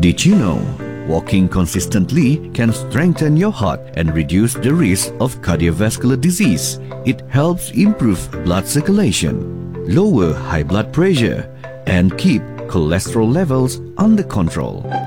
Did you know walking consistently can strengthen your heart and reduce the risk of cardiovascular disease? It helps improve blood circulation, lower high blood pressure, and keep cholesterol levels under control.